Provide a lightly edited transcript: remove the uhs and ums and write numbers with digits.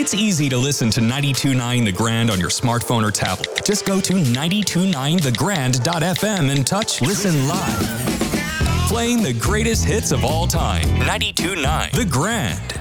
It's easy to listen to 92.9 The Grand on your smartphone or tablet. Just go to 929thegrand.fm and touch Listen Live. Playing the greatest hits of all time. 92.9 The Grand.